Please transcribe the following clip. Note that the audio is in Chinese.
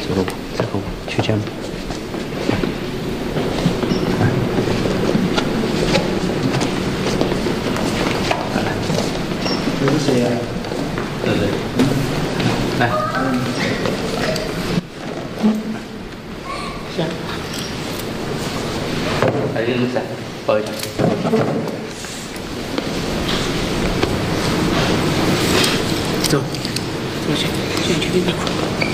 这个去肩膀。 这是谁呀？ 对对。来。行。还有个噻，抱一下。走，过去，进去里面。